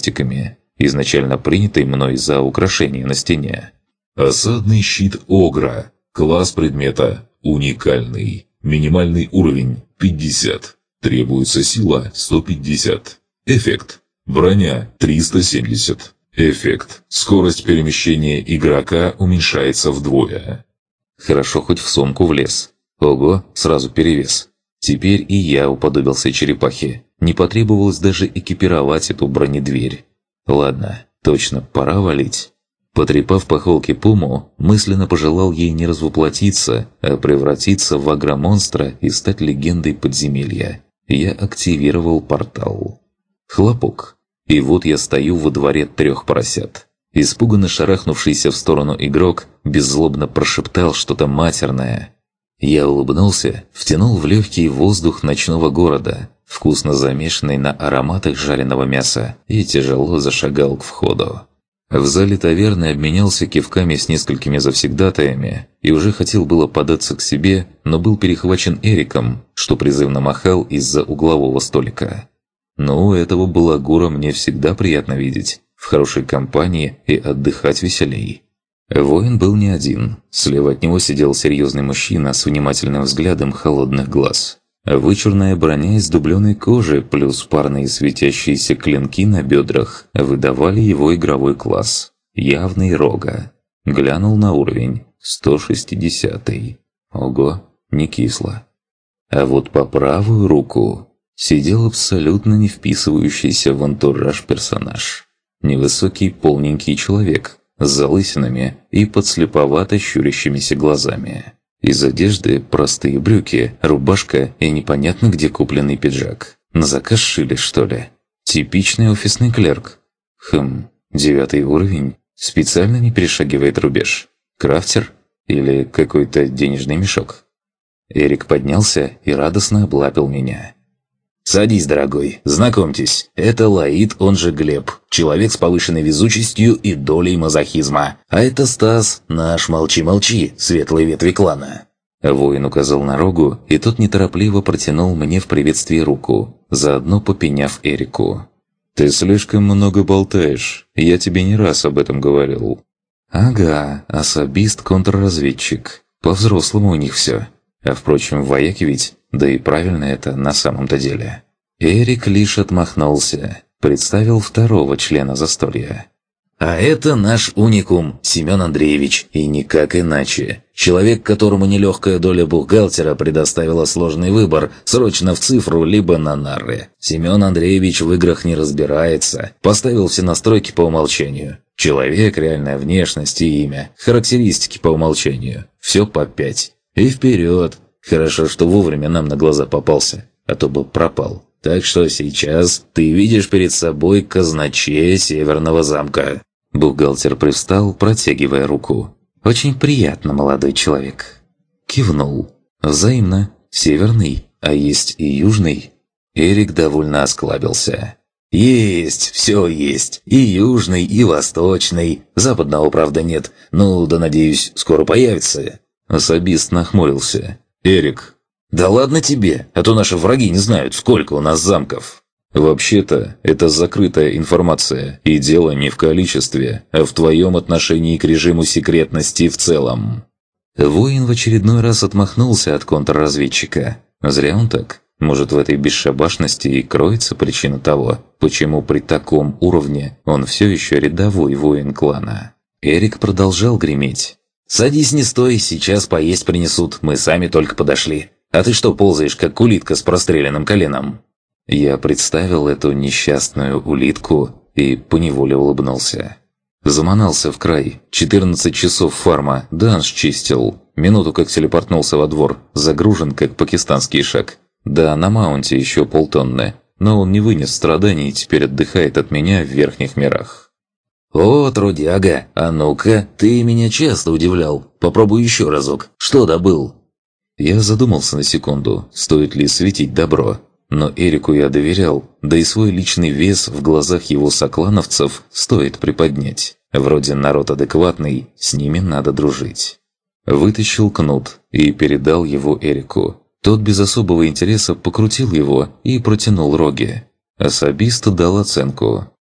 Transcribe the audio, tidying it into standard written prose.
крестиками, изначально принятый мной за украшение на стене. Осадный щит Огра. Класс предмета уникальный. Минимальный уровень 50. Требуется сила 150. Эффект. Броня 370. Эффект. Скорость перемещения игрока уменьшается вдвое. Хорошо хоть в сумку влез. Ого, сразу перевес. Теперь и я уподобился черепахе. Не потребовалось даже экипировать эту бронедверь. Ладно, точно, пора валить. Потрепав по холке Пуму, мысленно пожелал ей не развоплотиться, а превратиться в агромонстра и стать легендой подземелья. Я активировал портал. Хлопок. И вот я стою во дворе 3 поросят. Испуганно шарахнувшийся в сторону игрок беззлобно прошептал что-то матерное. Я улыбнулся, втянул в легкий воздух ночного города, вкусно замешанный на ароматах жареного мяса, и тяжело зашагал к входу. В зале таверны обменялся кивками с несколькими завсегдатаями и уже хотел было податься к себе, но был перехвачен Эриком, что призывно махал из-за углового столика. Ну, этого балагура мне всегда приятно видеть, в хорошей компании и отдыхать веселей. Воин был не один. Слева от него сидел серьезный мужчина с внимательным взглядом холодных глаз. Вычурная броня из дубленой кожи плюс парные светящиеся клинки на бедрах выдавали его игровой класс. Явный рога. Глянул на уровень. 160-й. Ого, не кисло. А вот по правую руку сидел абсолютно не вписывающийся в антураж персонаж. Невысокий полненький человек с залысинами и подслеповато щурящимися глазами. Из одежды простые брюки, рубашка и непонятно где купленный пиджак. На заказ шили, что ли? Типичный офисный клерк. 9 уровень? Специально не перешагивает рубеж? Крафтер? Или какой-то денежный мешок? Эрик поднялся и радостно облапил меня. «Садись, дорогой, знакомьтесь, это Лаид, он же Глеб, человек с повышенной везучестью и долей мазохизма. А это Стас, наш молчи-молчи, светлой ветви клана». Воин указал на рогу, и тот неторопливо протянул мне в приветствии руку, заодно попеняв Эрику. «Ты слишком много болтаешь, я тебе не раз об этом говорил». «Ага, особист-контрразведчик, по-взрослому у них все. А впрочем, вояки ведь, да и правильно это на самом-то деле». Эрик лишь отмахнулся, представил второго члена застолья. «А это наш уникум, Семен Андреевич, и никак иначе. Человек, которому нелегкая доля бухгалтера предоставила сложный выбор, срочно в цифру, либо на нары. Семен Андреевич в играх не разбирается, поставил все настройки по умолчанию. Человек, реальная внешность и имя, характеристики по умолчанию. Все по 5. И вперед! Хорошо, что вовремя нам на глаза попался, а то бы пропал. Так что сейчас ты видишь перед собой казначея Северного замка». Бухгалтер привстал, протягивая руку. «Очень приятно, молодой человек». Кивнул. «Взаимно. Северный, а есть и южный». Эрик довольно осклабился. «Есть, все есть. И южный, и восточный. Западного, правда, нет. Ну, да, надеюсь, скоро появится». Особист нахмурился. «Эрик, да ладно тебе, а то наши враги не знают, сколько у нас замков». «Вообще-то, это закрытая информация, и дело не в количестве, а в твоем отношении к режиму секретности в целом». Воин в очередной раз отмахнулся от контрразведчика. Зря он так. Может, в этой бесшабашности и кроется причина того, почему при таком уровне он все еще рядовой воин клана. Эрик продолжал греметь. «Садись, не стой, сейчас поесть принесут, мы сами только подошли. А ты что ползаешь, как улитка с простреленным коленом?» Я представил эту несчастную улитку и поневоле улыбнулся. Заманался в край. 14 часов фарма, данж чистил. Минуту как телепортнулся во двор, загружен как пакистанский шаг. Да, на маунте еще полтонны, но он не вынес страданий и теперь отдыхает от меня в верхних мирах. «О, трудяга, а ну-ка, ты меня часто удивлял. Попробуй еще разок. Что добыл?» Я задумался на секунду, стоит ли светить добро. Но Эрику я доверял, да и свой личный вес в глазах его соклановцев стоит приподнять. Вроде народ адекватный, с ними надо дружить. Вытащил кнут и передал его Эрику. Тот без особого интереса покрутил его и протянул роги. Особист дал оценку.